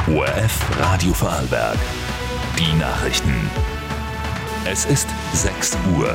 ORF Radio Vorarlberg. Die Nachrichten. Es ist 6 Uhr.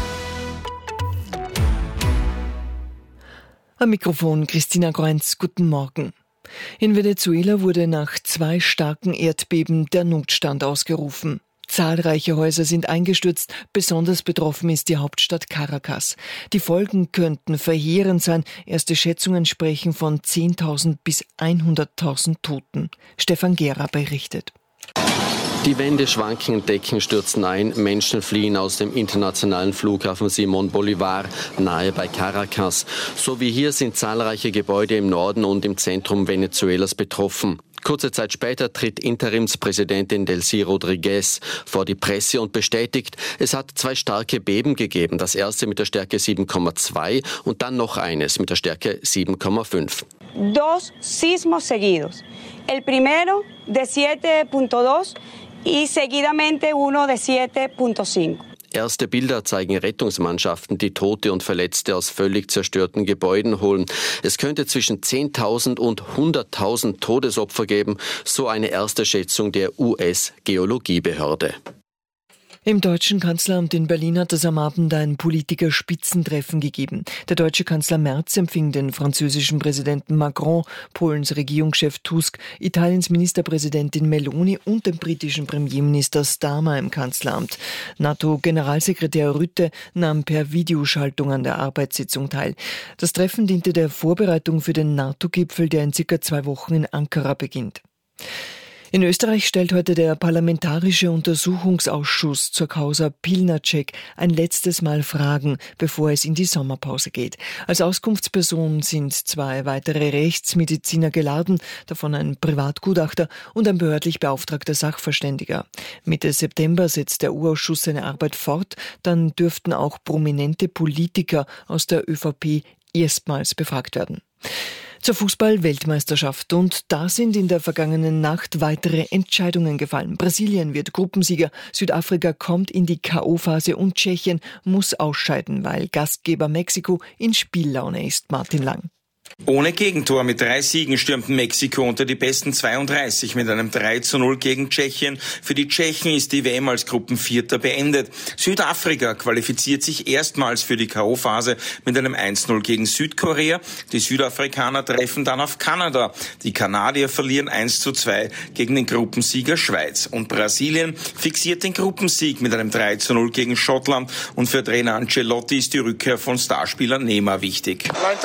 Am Mikrofon Christina Groenz, guten Morgen. In Venezuela wurde nach 2 starken Erdbeben der Notstand ausgerufen. Zahlreiche Häuser sind eingestürzt, besonders betroffen ist die Hauptstadt Caracas. Die Folgen könnten verheerend sein, erste Schätzungen sprechen von 10.000 bis 100.000 Toten. Stefan Gera berichtet. Die Wände schwanken, Decken stürzen ein, Menschen fliehen aus dem internationalen Flughafen Simón Bolívar nahe bei Caracas. So wie hier sind zahlreiche Gebäude im Norden und im Zentrum Venezuelas betroffen. Kurze Zeit später tritt Interimspräsidentin Delcy Rodríguez vor die Presse und bestätigt, es hat 2 starke Beben gegeben. Das erste mit der Stärke 7,2 und dann noch eines mit der Stärke 7,5. 2 sismos seguidos. El primero de 7.2 y seguidamente uno de 7.5. Erste Bilder zeigen Rettungsmannschaften, die Tote und Verletzte aus völlig zerstörten Gebäuden holen. Es könnte zwischen 10.000 und 100.000 Todesopfer geben, so eine erste Schätzung der US-Geologiebehörde. Im deutschen Kanzleramt in Berlin hat es am Abend ein Politiker-Spitzentreffen gegeben. Der deutsche Kanzler Merz empfing den französischen Präsidenten Macron, Polens Regierungschef Tusk, Italiens Ministerpräsidentin Meloni und den britischen Premierminister Starmer im Kanzleramt. NATO-Generalsekretär Rutte nahm per Videoschaltung an der Arbeitssitzung teil. Das Treffen diente der Vorbereitung für den NATO-Gipfel, der in circa 2 Wochen in Ankara beginnt. In Österreich stellt heute der Parlamentarische Untersuchungsausschuss zur Causa Pilnacek ein letztes Mal Fragen, bevor es in die Sommerpause geht. Als Auskunftsperson sind 2 weitere Rechtsmediziner geladen, davon ein Privatgutachter und ein behördlich beauftragter Sachverständiger. Mitte September setzt der U-Ausschuss seine Arbeit fort, dann dürften auch prominente Politiker aus der ÖVP erstmals befragt werden. Zur Fußball-Weltmeisterschaft und da sind in der vergangenen Nacht weitere Entscheidungen gefallen. Brasilien wird Gruppensieger, Südafrika kommt in die K.O.-Phase und Tschechien muss ausscheiden, weil Gastgeber Mexiko in Spiellaune ist. Martin Lang. Ohne Gegentor mit 3 Siegen stürmten Mexiko unter die besten 32 mit einem 3:0 gegen Tschechien. Für die Tschechen ist die WM als Gruppenvierter beendet. Südafrika qualifiziert sich erstmals für die K.O.-Phase mit einem 1:0 gegen Südkorea. Die Südafrikaner treffen dann auf Kanada. Die Kanadier verlieren 1:2 gegen den Gruppensieger Schweiz. Und Brasilien fixiert den Gruppensieg mit einem 3:0 gegen Schottland. Und für Trainer Ancelotti ist die Rückkehr von Starspieler Neymar wichtig.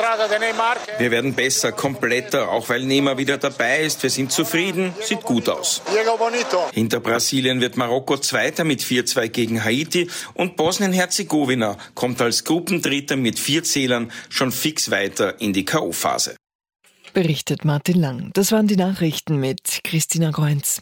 Wir werden besser, kompletter, auch weil Neymar wieder dabei ist. Wir sind zufrieden, sieht gut aus. Hinter Brasilien wird Marokko Zweiter mit 4:2 gegen Haiti und Bosnien-Herzegowina kommt als Gruppendritter mit 4 Zählern schon fix weiter in die K.O.-Phase. Berichtet Martin Lang. Das waren die Nachrichten mit Christina Groenz.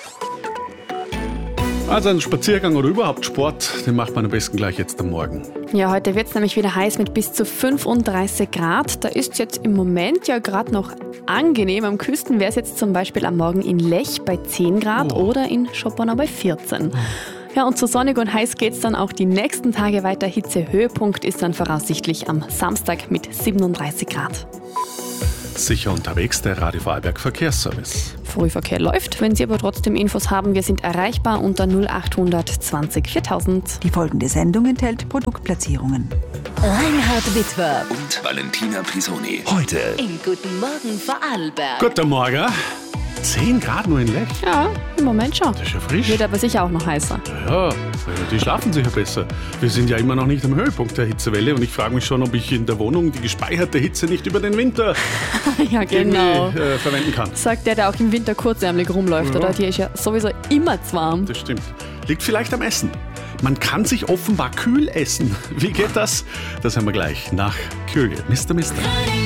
Also ein Spaziergang oder überhaupt Sport, den macht man am besten gleich jetzt am Morgen. Ja, heute wird es nämlich wieder heiß mit bis zu 35 Grad. Da ist jetzt im Moment ja gerade noch angenehm. Am kühlsten wäre es jetzt zum Beispiel am Morgen in Lech bei 10 Grad oder in Schopponau bei 14. Ja, und so sonnig und heiß geht es dann auch die nächsten Tage weiter. Hitzehöhepunkt ist dann voraussichtlich am Samstag mit 37 Grad. Sicher unterwegs, der Radio Vorarlberg Verkehrsservice. Frühverkehr läuft. Wenn Sie aber trotzdem Infos haben, wir sind erreichbar unter 0800 20 4000. Die folgende Sendung enthält Produktplatzierungen. Reinhard Witwer Und Valentina Pisoni. Heute in Guten Morgen Vorarlberg. Guten Morgen. 10 Grad nur in Lech? Ja, im Moment schon. Das ist ja frisch. Wird aber sicher auch noch heißer. Ja, die schlafen sicher besser. Wir sind ja immer noch nicht am Höhepunkt der Hitzewelle und ich frage mich schon, ob ich in der Wohnung die gespeicherte Hitze nicht über den Winter Ja, genau. verwenden kann. Sagt der auch im Winter kurzärmlich rumläuft, oder? Die ist ja sowieso immer zu warm. Das stimmt. Liegt vielleicht am Essen. Man kann sich offenbar kühl essen. Wie geht das? Das haben wir gleich nach Kürge. Mr.